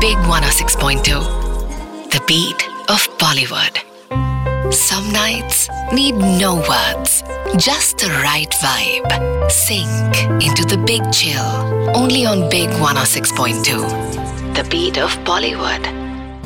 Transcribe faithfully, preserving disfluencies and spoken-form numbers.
Big one oh six point two. The beat of Bollywood. Some nights need no words, just the right vibe. Sink into the big chill, only on Big one oh six point two. The beat of Bollywood.